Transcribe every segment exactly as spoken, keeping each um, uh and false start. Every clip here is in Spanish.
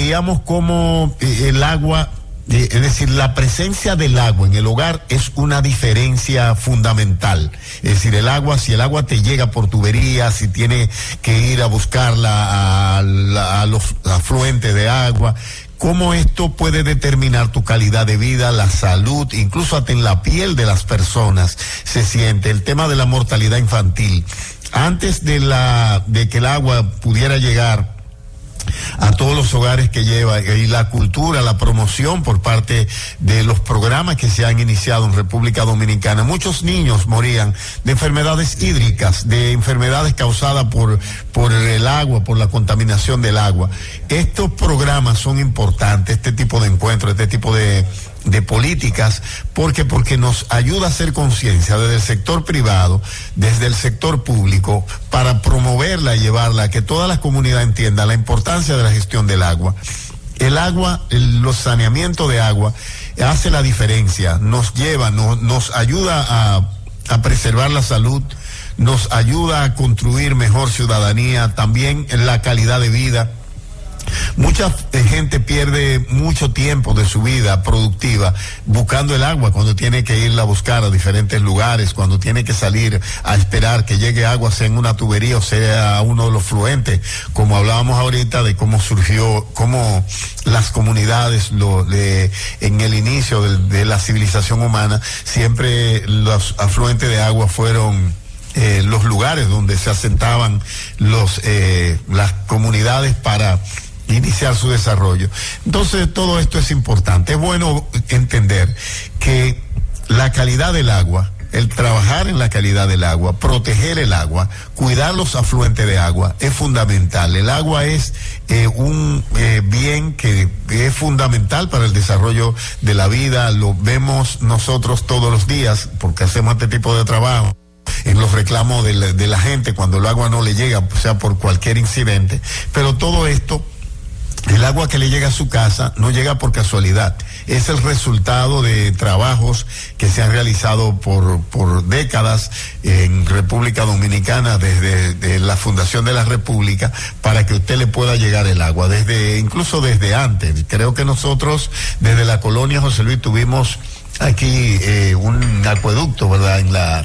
veíamos cómo eh, el agua, eh, es decir, la presencia del agua en el hogar es una diferencia fundamental. Es decir, el agua, si el agua te llega por tubería, si tiene que ir a buscarla a, a, a los afluentes de agua, cómo esto puede determinar tu calidad de vida, la salud, incluso hasta en la piel de las personas se siente. El tema de la mortalidad infantil. Antes de la de que el agua pudiera llegar a todos los hogares que lleva, y la cultura, la promoción por parte de los programas que se han iniciado en República Dominicana, muchos niños morían de enfermedades hídricas, de enfermedades causadas por, por el agua, por la contaminación del agua. Estos programas son importantes, este tipo de encuentros, este tipo de de políticas, porque porque nos ayuda a hacer conciencia desde el sector privado, desde el sector público, para promoverla y llevarla a que toda la comunidad entienda la importancia de la gestión del agua. El agua, el, los saneamientos de agua hace la diferencia, nos lleva, no, nos ayuda a, a preservar la salud, nos ayuda a construir mejor ciudadanía, también la calidad de vida. Mucha gente pierde mucho tiempo de su vida productiva buscando el agua cuando tiene que irla a buscar a diferentes lugares, cuando tiene que salir a esperar que llegue agua, sea en una tubería o sea uno de los fluentes, como hablábamos ahorita de cómo surgió, cómo las comunidades lo, de, en el inicio de, de la civilización humana, siempre los afluentes de agua fueron eh, los lugares donde se asentaban los eh, las comunidades para iniciar su desarrollo. Entonces, todo esto es importante. Es bueno entender que la calidad del agua, el trabajar en la calidad del agua, proteger el agua, cuidar los afluentes de agua, es fundamental. El agua es eh, un eh, bien que es fundamental para el desarrollo de la vida. Lo vemos nosotros todos los días, porque hacemos este tipo de trabajo, en los reclamos de la, de la gente cuando el agua no le llega, o sea, por cualquier incidente. Pero todo esto, el agua que le llega a su casa no llega por casualidad, es el resultado de trabajos que se han realizado por, por décadas en República Dominicana, desde de la fundación de la República, para que usted le pueda llegar el agua, desde incluso desde antes. Creo que nosotros desde la colonia José Luis tuvimos aquí eh, un acueducto, ¿verdad?, en la,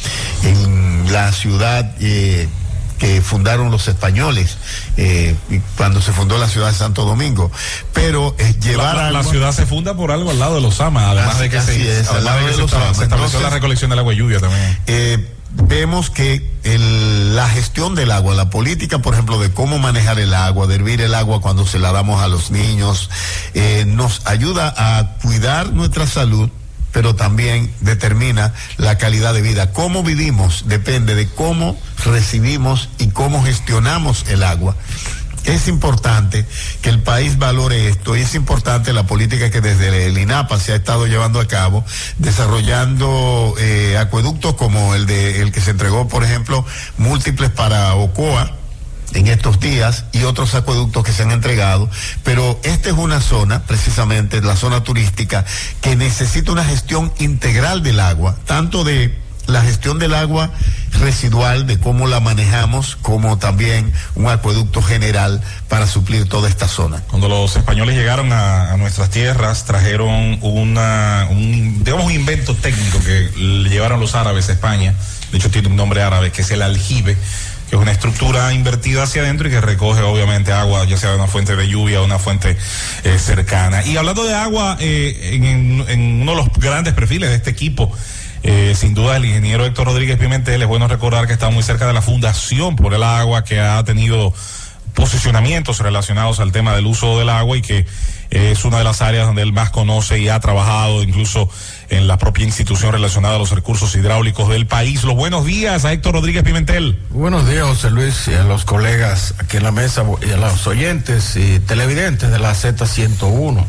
en la ciudad eh, que fundaron los españoles, eh, cuando se fundó la ciudad de Santo Domingo. Pero es llevar la, agua, la ciudad se funda por algo al lado de los Sama, además así, de que, se, es, además de que se, de se estableció Entonces, la recolección del agua y lluvia también. Eh, vemos que el, la gestión del agua, la política, por ejemplo, de cómo manejar el agua, de hervir el agua cuando se la damos a los niños, eh, nos ayuda a cuidar nuestra salud, pero también determina la calidad de vida. Cómo vivimos depende de cómo recibimos y cómo gestionamos el agua. Es importante que el país valore esto, y es importante la política que desde el INAPA se ha estado llevando a cabo, desarrollando eh, acueductos como el de el que se entregó, por ejemplo, múltiples para Ocoa en estos días, y otros acueductos que se han entregado. Pero esta es una zona, precisamente la zona turística, que necesita una gestión integral del agua, tanto de la gestión del agua residual, de cómo la manejamos, como también un acueducto general para suplir toda esta zona. Cuando los españoles llegaron a, a nuestras tierras, trajeron una, un, digamos, un invento técnico que le llevaron los árabes a España. De hecho tiene un nombre árabe, que es el aljibe, que es una estructura invertida hacia adentro y que recoge obviamente agua, ya sea de una fuente de lluvia o una fuente eh, cercana. Y hablando de agua, eh, en, en uno de los grandes perfiles de este equipo, eh, sin duda el ingeniero Héctor Rodríguez Pimentel, es bueno recordar que está muy cerca de la Fundación por el Agua, que ha tenido posicionamientos relacionados al tema del uso del agua, y que es una de las áreas donde él más conoce y ha trabajado incluso en la propia institución relacionada a los recursos hidráulicos del país. Los buenos días a Héctor Rodríguez Pimentel. Buenos días, José Luis, y a los colegas aquí en la mesa, y a los oyentes y televidentes de la Z ciento uno.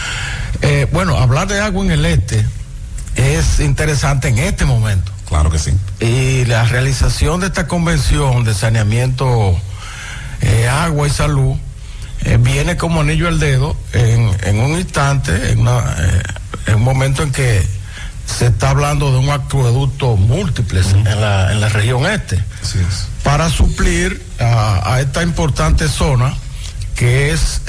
Eh, bueno, hablar de agua en el este es interesante en este momento. Claro que sí. Y la realización de esta convención de saneamiento, eh, agua y salud, Eh, viene como anillo al dedo en, en un instante, en, una, eh, en un momento en que se está hablando de un acueducto múltiples uh-huh. en, la, en la región este, Así es. para suplir a, a esta importante zona que es